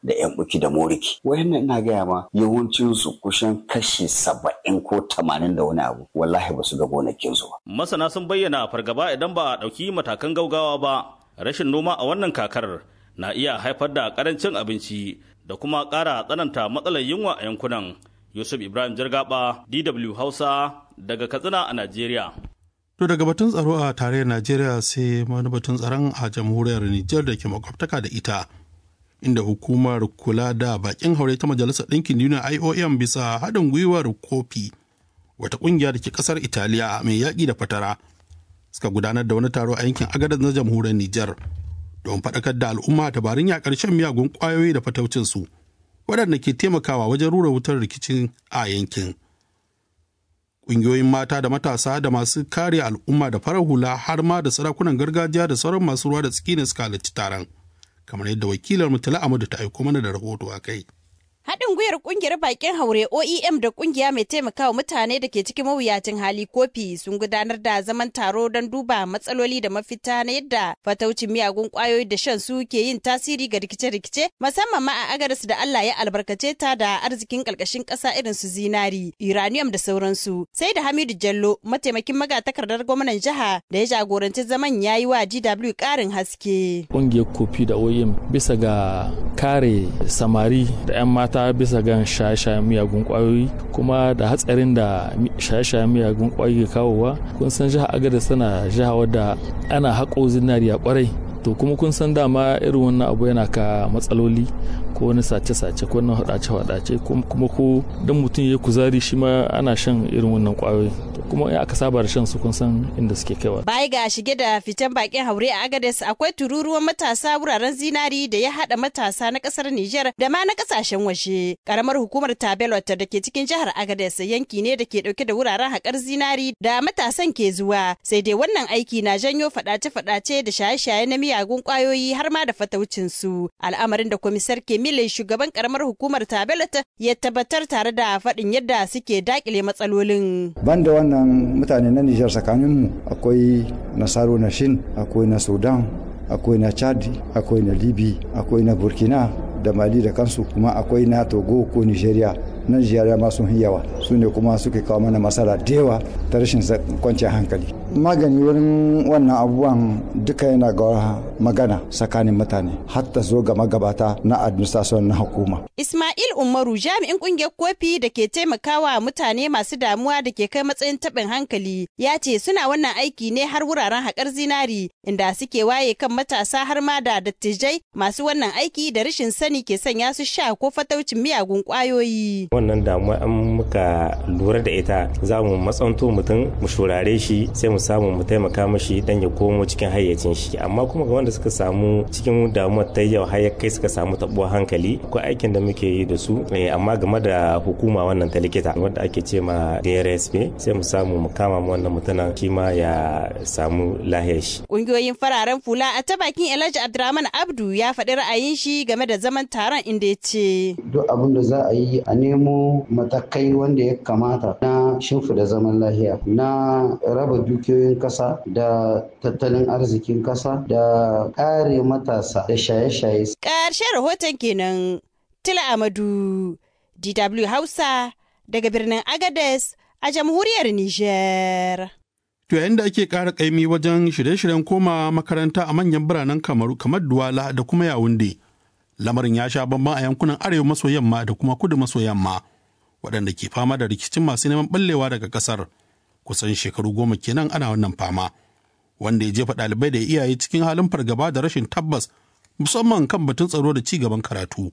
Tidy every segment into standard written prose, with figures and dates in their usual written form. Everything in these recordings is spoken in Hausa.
da 'yan buki da moriki. Wayannan ina gaya ma yawancinsu kusan kashi 70 ko 80 da wani abu wallahi ba su ga gonakinsu ba. Masana sun bayyana fargaba idan ba a ɗauki matakan gaugawa ba, rashin noma a wannan kakar na iya haifar da ƙarancin abinci da kuma ƙara tsananta matsalar yunwa a yankunan. Yusuf Ibrahim Jargaba, DW Hausa, daga Katsina a Najeriya. To daga batun tsaro a tarayyar Najeriya sai wani batun tsaron a jamhuriyar Nijar da ke makwabtaka da ita, inda hukumar kula da bakin haure ta Majalisar Ɗinkin Duniya IOM bisa haɗin gwiwar Kofi, wata ƙungiya da ke ƙasar Italiya mai yaƙi da fatara, suka gudanar da wani taro a yankin Agadez na jamhuriyar Nijar don faɗakar da al'umma dabarun yaƙar shan miyagun ƙwayoyi da fataucinsu, waɗanda ke taimakawa wajen rura wutar rikicin a yankin. Ƙungiyoyin mata da matasa da masu kare al'umma da farar hula har ma da sarakunan gargajiya da sauran masu ruwa da tsaki ne suka halarci taron, kamar yadda wakilar Mutala Amadu ta aiko mana da rahoto a kai. Haɗin gwiwar ƙungiyar bakin haure OEM da ƙungiya mai taimakawa mutane da ke cikin mawuyacin hali Kofi sun gudanar da zaman taro don duba matsaloli da mafita na yadda fataucin miyagun ƙwayoyi da shan su ke yin tasiri ga rikice-rikice, musamman ma a Agadez da Allah ya albarkace ta da arzikin ƙarƙashin ƙasa irin su zinari, uranium da sauransu. Sai da Hamidu Jallo, mataimakin magatakardar gwamnan jiha da ya jagoranci zaman ya yi wa DW ƙarin haske. Ƙungiyar Kofi da OEM bisa ga kare samari da 'yan mata ta bisa gan shaye-shayen miyagun kwayoyi kuma da hatsarin da shaye-shayen miyagun kwayoyi ke kawowa. Kun san jihar Agadez tana jiha wadda ana haƙo zinariya kwarai, to kuma kun san dama irin wannan abu yana ka matsaloli ko wani sace-sace ko wani hadace-hadace kuma ko dan mutum ya kuzari shi ma ana shan irin wannan kwayoyi, kuma in aka saba da shan su kun san inda suke kaiwa. Baya ga shige da fitan bakin haure a Agadez akwai tururuwan matasa wuraren zinari da ya hada matasa na kasar Niger da ma na kasashen waje. Karamar hukumar Tabelot da ke cikin jihar Agadez yanki ne da ke dauke da wuraren haƙar zinari da matasan ke zuwa. Sai dai wannan aiki na janyo fadace-fadace da shaye-shaye na miyagun kwayoyi har ma da fataucin su. Al'amarin da komisar Kemile shugaban karamar hukumar Tabelot ya tabbatar tare da faɗin yadda suke dakile matsalolin. Banda wannan mutane na Nijar tsakaninmu akwai na Saro na Shin, akwai na Sudan, akwai na Chad, akwai na Libya, akwai na Burkina da Mali da kansu, kuma akwai na Togo ko Nigeria. Na Nigeria ma sun yawa, su ne kuma suke kawo mana masala da yawa ta rashin kwanciyar hankali. Magani wurin wannan abubuwan duka yana ga magana tsakanin mutane hatta zo ga magabata na administration na hukuma. Ismail Umaru jami'in kungiyar Kofi da ke taimakawa mutane masu damuwa da ke kai matsayin taɓin hankali ya ce suna wannan aiki ne har wuraren haƙar zinari inda suke waye kan matasa har ma da dattijai masu wannan aiki da rashin sani ke sanya su sha ko fataucin miyagun ƙwayoyi. Wannan damuwa an muka lura da ita za mu matsanto mutum mu shurare shi sai mu samu mu taimaka mashi dan ya komo cikin hayyacin shi, amma kuma ga wanda suka samu cikin damuwar ta yau har kai suka samu tabuwar hankali akwai aikin da muke yi da su, amma game da hukuma wannan ta likita wanda ake ce ma DRSP sai mu samu mu kama mu wannan mutumin shi ma ya samu lahiyar shi. Kungiyoyin fararen fula a ta bakin Elijah Abdurrahman Abdu ya faɗi ra'ayin shi game da zaman taron inda ya ce duk abin da za a yi a nemo matakai wanda ya kamata na shimfida zaman lahiya, na raba dukiyoyin kasa da tattalin arzikin kasa da kare matasa da shaye-shaye. Ƙarshen rahoton kenan. Tila Amadu, DW Hausa daga birnin Agadez a jamhuriyar Nijar. To yayin da ake ƙara ƙaimi wajen shirye-shiryen koma makaranta a manyan biranen Kamaru kamar Duwala da kuma Yawunde, lamarin ya sha bamban a yankunan arewa maso yamma da kuma kudu maso yamma, waɗanda ke fama da rikicin masu neman ɓallewa daga ƙasar. Kusan shekaru 10 kenan ana wannan fama, wanda ya jefa ɗalibai da iyaye cikin halin fargaba da rashin tabbas, musamman kan batun tsaro da ci gaban karatu.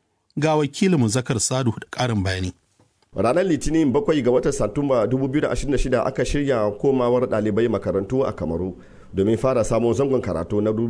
Ga wakilin Zakar Sadu da ƙarin bayani. Ranar Litinin 7 ga watan Satumba 2026 aka shirya komawar ɗalibai makarantu a Kamaru domin fara samun zangon karatu na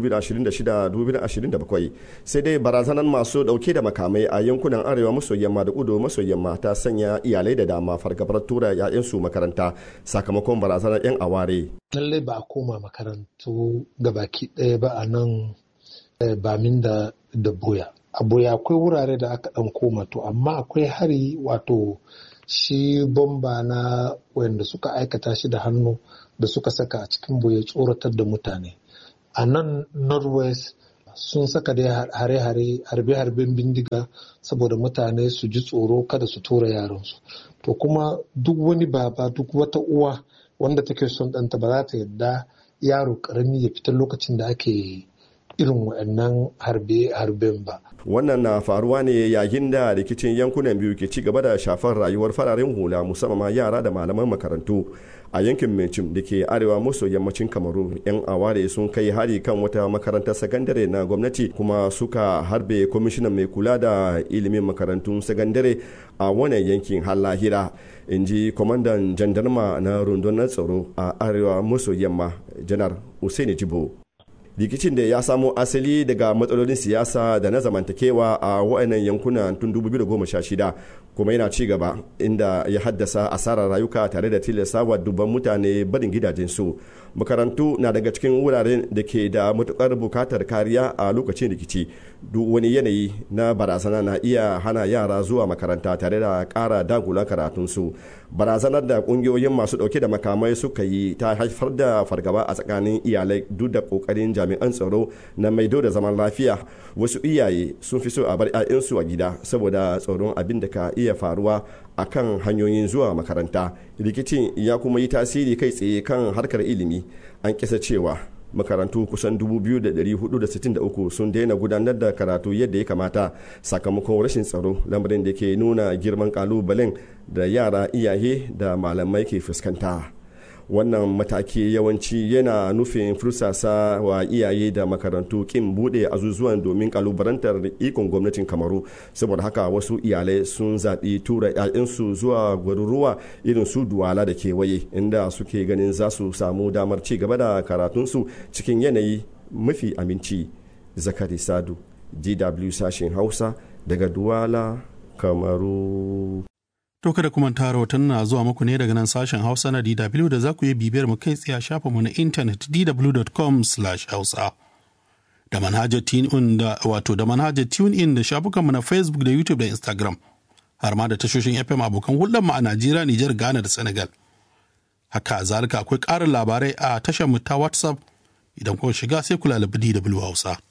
2026-2027, sai dai barazanar masu dauke da makamai a yankunan arewa maso yamma da kudu maso yamma ta sanya iyalai da dama fargabar tura 'ya'yansu makaranta sakamakon barazanar 'yan aware. Lallai ba a koma makarantu gabaki ɗaya ba a nan Bamin da Boya. A Boya akwai wurare da aka ɗan koma to amma akwai hari wato shi bomba na wanda suka aikata shi da hannu da suka saka a cikin Boya tsoratar da mutane. A nan Northwest sun saka dai harbe-harben bindiga saboda mutane su ji tsoro kada su tura yaransu. To kuma duk wani baba, duk wata uwa wanda take son ɗanta ba za ta yarda yaro ƙarami ya fita lokacin da ake irin waɗannan harbe-harben ba. Wannan na faruwa ne yayin da rikicin yankunan biyu ke ci gaba da shafar rayuwar fararen hula, musamman yara da malaman makarantu. A yankin Mecim da ke arewa maso yammacin Kamaru, 'yan aware sun kai hari kan wata makarantar sakandare na gwamnati kuma suka harbe kwamishinan mai kula da ilimin makarantun sakandare a wannan yankin har lahira, in ji kwamandan jandarma na rundunar tsaro a arewa maso yamma, janar Usaini Jibo. Rikicin da ya samo asali daga matsalolin siyasa da na zamantakewa a wa'annan yankuna tun 2016 kuma yana ci gaba, inda ya haddasa asarar rayuka tare da tilastawa dubban mutane barin gidajensu. Makarantu na daga cikin wuraren da ke da matukar bukatar kariya a lokacin rikici. Duk wani yanayi na barazana na iya hana yara zuwa makaranta tare da ƙara dagula karatunsu. Barazanar da ƙungiyoyin masu ɗauke da makamai suka yi ta haifar da fargaba a tsakanin iyalai duk da ƙoƙarin jami'an tsaro na maido da zaman lafiya. Wasu iyaye sun fi so a bar 'ya'yansu a gida saboda tsoron abin da ka iya faruwa a kan hanyoyin zuwa makaranta. Rikicin ya kuma yi tasiri kai tsaye kan harkar ilimi. An kisa cewa makarantu kusan 2,463 sun daina gudanar da karatu yadda ya kamata sakamakon rashin tsaro, lamarin da ke nuna girman kalubalen da yara, iyaye da malamai ke fuskanta. Wannan mataki yawanci yana nufin fursasa wa iyaye da makarantu kin bude azuzuwan domin kalubarantar ikon gwamnatin Kamaru. Saboda haka wasu iyalai sun zaɓi tura 'ya'yansu zuwa garuruwa irin su Duwala da kewaye, inda suke ganin za su samu damar ci gaba da karatunsu cikin yanayi mafi aminci. Zakari Sadu, DW sashen Hausa daga Duwala, Kamaru. To kada kuma ta rahoton na zuwa muku ne daga nan sashen Hausa na DW da za ku yi bibiyar mu kai tsaye a shafinmu na intanet dw.com/hausa da manhajar TuneIn da shafukanmu na Facebook da YouTube da Instagram, har ma da tashoshin FM abokan hulɗar mu a Najeriya, Nijar, Ghana da Senegal. Haka zalika akwai ƙarin labarai a tashar mu ta WhatsApp, idan kuma shiga sai ku lalabi DW Hausa.